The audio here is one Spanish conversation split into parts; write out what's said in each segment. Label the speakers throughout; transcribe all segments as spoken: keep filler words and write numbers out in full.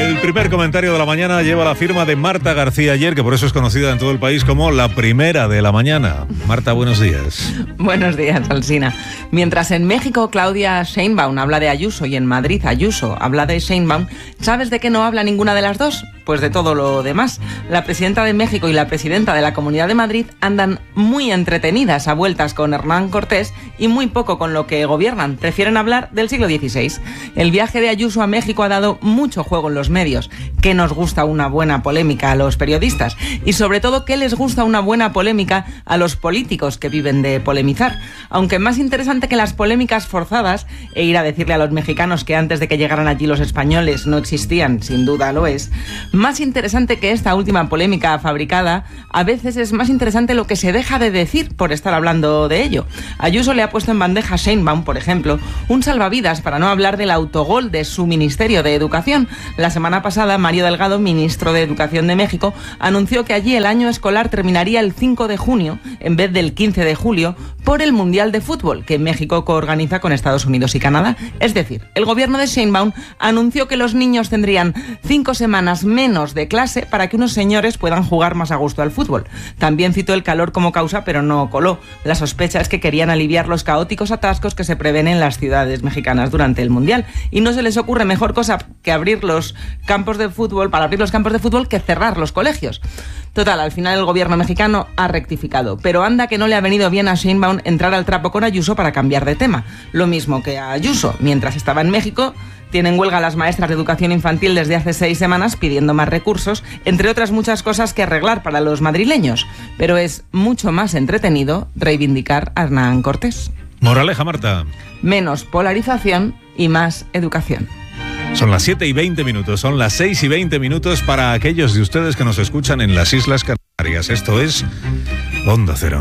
Speaker 1: El primer comentario de la mañana lleva la firma de Marta García Aller, que por eso es conocida en todo el país como la primera de la mañana. Marta, buenos días.
Speaker 2: Buenos días, Alsina. Mientras en México Claudia Sheinbaum habla de Ayuso y en Madrid Ayuso habla de Sheinbaum, ¿sabes de qué no habla ninguna de las dos? Pues de todo lo demás. La presidenta de México y la presidenta de la Comunidad de Madrid andan muy entretenidas a vueltas con Hernán Cortés y muy poco con lo que gobiernan. Prefieren hablar del siglo dieciséis. El viaje de Ayuso a México ha dado mucho juego en los medios. ¿Qué nos gusta una buena polémica a los periodistas? Y sobre todo, ¿qué les gusta una buena polémica a los políticos que viven de polemizar? Aunque más interesante que las polémicas forzadas, e ir a decirle a los mexicanos que antes de que llegaran allí los españoles no existían, sin duda lo es, más interesante que esta última polémica fabricada, a veces es más interesante lo que se deja de decir por estar hablando de ello. Ayuso le ha puesto en bandeja a Sheinbaum, por ejemplo, un salvavidas para no hablar del autogol de su Ministerio de Educación. La semana pasada, Mario Delgado, ministro de Educación de México, anunció que allí el año escolar terminaría el cinco de junio, en vez del quince de julio, por el Mundial de Fútbol, que México coorganiza con Estados Unidos y Canadá. Es decir, el gobierno de Sheinbaum anunció que los niños tendrían cinco semanas menos de clase para que unos señores puedan jugar más a gusto al fútbol. También citó el calor como causa, pero no coló. La sospecha es que querían aliviar los caóticos atascos que se prevén en las ciudades mexicanas durante el Mundial. Y no se les ocurre mejor cosa que abrir los campos de fútbol, para abrir los campos de fútbol, que cerrar los colegios. Total, al final el gobierno mexicano ha rectificado, pero anda que no le ha venido bien a Sheinbaum entrar al trapo con Ayuso para cambiar de tema. Lo mismo que a Ayuso. Mientras estaba en México, tienen huelga las maestras de educación infantil desde hace seis semanas pidiendo más recursos, entre otras muchas cosas que arreglar para los madrileños. Pero es mucho más entretenido reivindicar a Hernán Cortés.
Speaker 1: Moraleja, Marta.
Speaker 2: Menos polarización y más educación.
Speaker 1: Son las siete y veinte minutos, son las seis y veinte minutos para aquellos de ustedes que nos escuchan en las Islas Canarias. Esto es Onda Cero.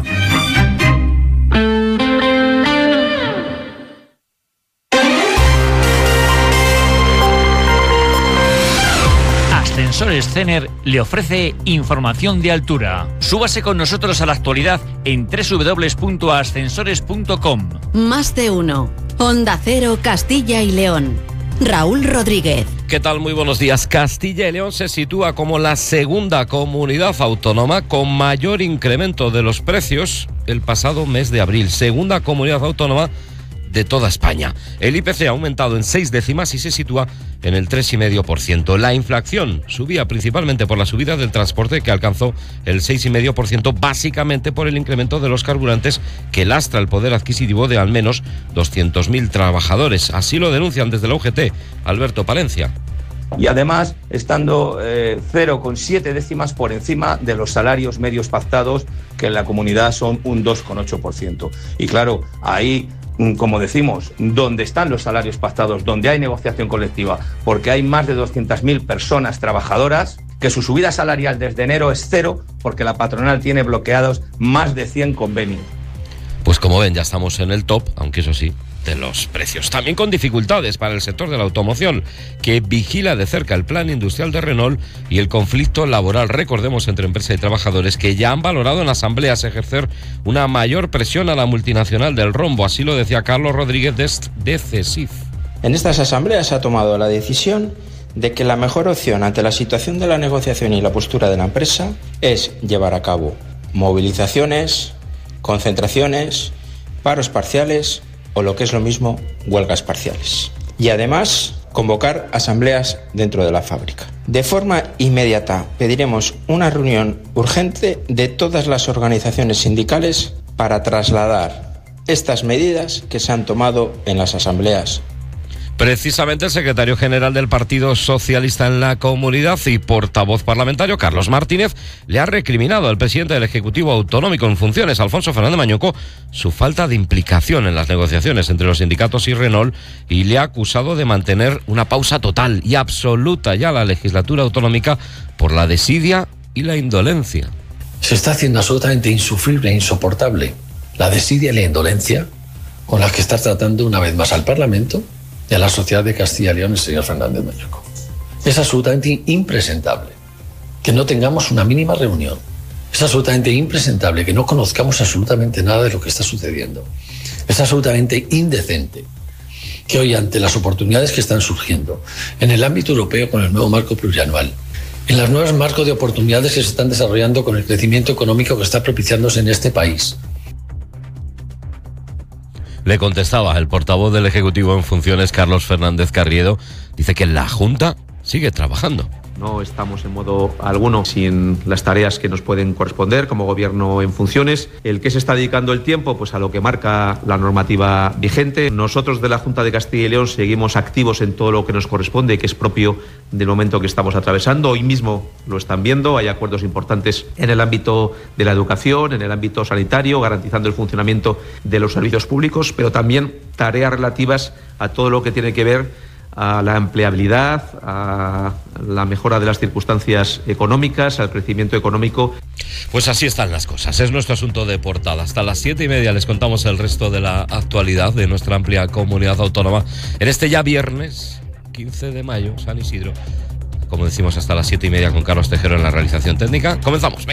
Speaker 3: Ascensores Cener le ofrece información de altura. Súbase con nosotros a la actualidad en doble u doble u doble u punto ascensores punto com.
Speaker 4: Más de uno. Onda Cero, Castilla y León. Raúl Rodríguez.
Speaker 5: ¿Qué tal? Muy buenos días. Castilla y León se sitúa como la segunda comunidad autónoma con mayor incremento de los precios el pasado mes de abril. Segunda comunidad autónoma de toda España. El I P C ha aumentado en seis décimas y se sitúa en el tres coma cinco por ciento. La inflación subía principalmente por la subida del transporte, que alcanzó el seis coma cinco por ciento, básicamente por el incremento de los carburantes que lastra el poder adquisitivo de al menos doscientos mil trabajadores. Así lo denuncian desde la U G T. Alberto Palencia.
Speaker 6: Y además estando eh, cero coma siete décimas por encima de los salarios medios pactados, que en la comunidad son un dos coma ocho por ciento. Y claro, ahí, como decimos, donde están los salarios pactados, donde hay negociación colectiva, porque hay más de doscientas mil personas trabajadoras, que su subida salarial desde enero es cero, porque la patronal tiene bloqueados más de cien convenios.
Speaker 5: Pues como ven, ya estamos en el top, aunque eso sí, de los precios. También con dificultades para el sector de la automoción, que vigila de cerca el plan industrial de Renault y el conflicto laboral, recordemos, entre empresa y trabajadores, que ya han valorado en asambleas ejercer una mayor presión a la multinacional del rombo. Así lo decía Carlos Rodríguez de CESIF.
Speaker 7: En estas asambleas se ha tomado la decisión de que la mejor opción ante la situación de la negociación y la postura de la empresa es llevar a cabo movilizaciones, concentraciones, paros parciales o, lo que es lo mismo, huelgas parciales. Y además, convocar asambleas dentro de la fábrica. De forma inmediata pediremos una reunión urgente de todas las organizaciones sindicales para trasladar estas medidas que se han tomado en las asambleas.
Speaker 5: Precisamente el secretario general del Partido Socialista en la comunidad y portavoz parlamentario, Carlos Martínez, le ha recriminado al presidente del Ejecutivo Autonómico en funciones, Alfonso Fernández Mañueco, su falta de implicación en las negociaciones entre los sindicatos y Renault, y le ha acusado de mantener una pausa total y absoluta ya la legislatura autonómica por la desidia y la indolencia.
Speaker 8: Se está haciendo absolutamente insufrible e insoportable la desidia y la indolencia con las que está tratando una vez más al Parlamento y a la sociedad de Castilla y León el señor Fernández Mañueco. Es absolutamente impresentable que no tengamos una mínima reunión. Es absolutamente impresentable que no conozcamos absolutamente nada de lo que está sucediendo. Es absolutamente indecente que hoy, ante las oportunidades que están surgiendo en el ámbito europeo con el nuevo marco plurianual, en los nuevos marcos de oportunidades que se están desarrollando con el crecimiento económico que está propiciándose en este país.
Speaker 5: Le contestaba el portavoz del Ejecutivo en funciones, Carlos Fernández Carriedo, dice que la Junta sigue trabajando.
Speaker 9: No estamos en modo alguno sin las tareas que nos pueden corresponder como gobierno en funciones. ¿El que se está dedicando el tiempo? Pues a lo que marca la normativa vigente. Nosotros de la Junta de Castilla y León seguimos activos en todo lo que nos corresponde, que es propio del momento que estamos atravesando. Hoy mismo lo están viendo, hay acuerdos importantes en el ámbito de la educación, en el ámbito sanitario, garantizando el funcionamiento de los servicios públicos, pero también tareas relativas a todo lo que tiene que ver a la empleabilidad, a la mejora de las circunstancias económicas, al crecimiento económico.
Speaker 5: Pues así están las cosas, es nuestro asunto de portada. Hasta las siete y media les contamos el resto de la actualidad de nuestra amplia comunidad autónoma en este ya viernes quince de mayo, San Isidro. Como decimos, hasta las siete y media con Carlos Tejero en la realización técnica. Comenzamos.